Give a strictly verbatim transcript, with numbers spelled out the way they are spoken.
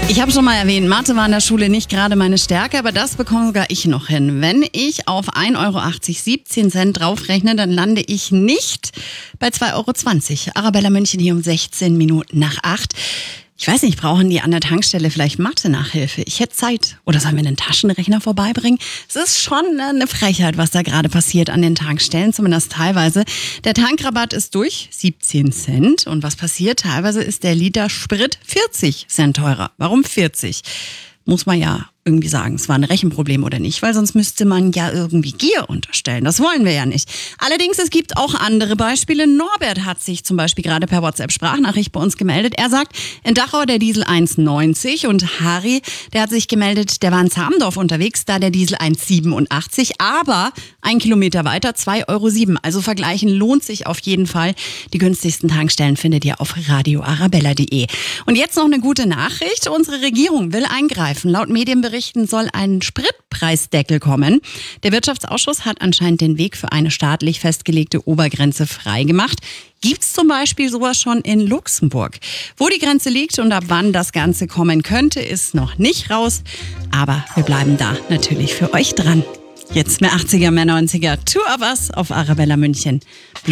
Ich habe schon mal erwähnt, Mathe war in der Schule nicht gerade meine Stärke, aber das bekomme sogar ich noch hin. Wenn ich auf ein Euro achtzig siebzehn Cent draufrechne, dann lande ich nicht bei zwei Euro zwanzig. Arabella München hier um sechzehn Minuten nach acht. Ich weiß nicht, brauchen die an der Tankstelle vielleicht Mathe-Nachhilfe? Ich hätte Zeit. Oder sollen wir einen Taschenrechner vorbeibringen? Es ist schon eine Frechheit, was da gerade passiert an den Tankstellen, zumindest teilweise. Der Tankrabatt ist durch, siebzehn Cent. Und was passiert? Teilweise ist der Liter Sprit vierzig Cent teurer. Warum vierzig? Muss man ja irgendwie sagen, es war ein Rechenproblem oder nicht, weil sonst müsste man ja irgendwie Gier unterstellen. Das wollen wir ja nicht. Allerdings, es gibt auch andere Beispiele. Norbert hat sich zum Beispiel gerade per WhatsApp-Sprachnachricht bei uns gemeldet. Er sagt, in Dachau der Diesel eins neunzig und Harry, der hat sich gemeldet, der war in Zamdorf unterwegs, da der Diesel eins siebenundachtzig, aber ein Kilometer weiter zwei Euro sieben. Also vergleichen lohnt sich auf jeden Fall. Die günstigsten Tankstellen findet ihr auf radio arabella punkt de. Und jetzt noch eine gute Nachricht. Unsere Regierung will eingreifen. Laut Medienberichten soll ein Spritpreisdeckel kommen. Der Wirtschaftsausschuss hat anscheinend den Weg für eine staatlich festgelegte Obergrenze freigemacht. Gibt es zum Beispiel sowas schon in Luxemburg? Wo die Grenze liegt und ab wann das Ganze kommen könnte, ist noch nicht raus. Aber wir bleiben da natürlich für euch dran. Jetzt mehr achtziger, mehr neunziger. Two of Us auf Arabella München.